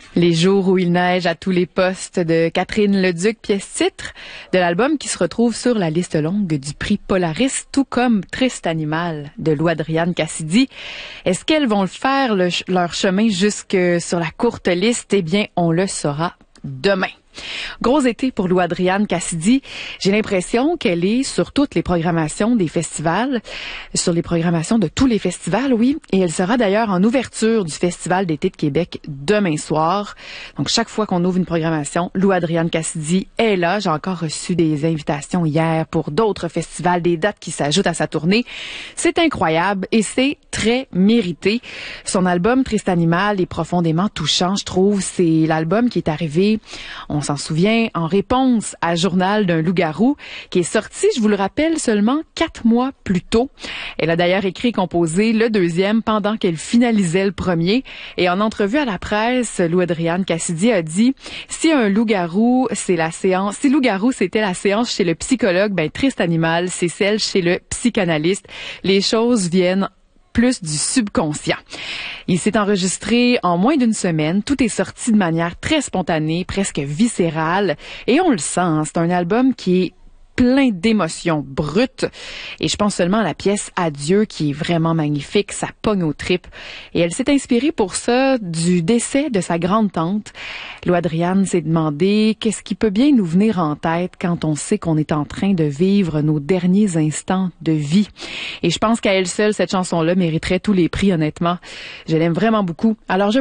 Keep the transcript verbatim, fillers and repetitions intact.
Les jours où il neige à tous les postes de Catherine Leduc, pièce-titre de l'album qui se retrouve sur la liste longue du prix Polaris, tout comme Triste Animal de Louadriane Cassidy. Est-ce qu'elles vont le faire le, leur chemin jusque sur la courte liste? Eh bien, on le saura demain. Gros été pour Louadriane Cassidy. J'ai l'impression qu'elle est sur toutes les programmations des festivals, sur les programmations de tous les festivals, oui. Et elle sera d'ailleurs en ouverture du Festival d'été de Québec demain soir. Donc, chaque fois qu'on ouvre une programmation, Louadriane Cassidy est là. J'ai encore reçu des invitations hier pour d'autres festivals, des dates qui s'ajoutent à sa tournée. C'est incroyable et c'est très mérité. Son album Triste Animal est profondément touchant, je trouve. C'est l'album qui est arrivé, on s'en souvient, en réponse à Journal d'un loup-garou, qui est sorti, je vous le rappelle, seulement quatre mois plus tôt. Elle a d'ailleurs écrit et composé le deuxième pendant qu'elle finalisait le premier. Et en entrevue à la presse, Louadriane Cassidy a dit « Si un loup-garou, c'est la séance, si loup-garou, c'était la séance chez le psychologue, ben Triste Animal, c'est celle chez le psychanalyste. Les choses viennent plus du subconscient. » Il s'est enregistré en moins d'une semaine. Tout est sorti de manière très spontanée, presque viscérale. Et on le sent, hein, c'est un album qui est plein d'émotions brutes. Et je pense seulement à la pièce Adieu qui est vraiment magnifique. Ça pogne aux tripes. Et elle s'est inspirée pour ça du décès de sa grande-tante. Louadriane s'est demandé qu'est-ce qui peut bien nous venir en tête quand on sait qu'on est en train de vivre nos derniers instants de vie. Et je pense qu'à elle seule, cette chanson-là mériterait tous les prix, honnêtement. Je l'aime vraiment beaucoup. Alors, je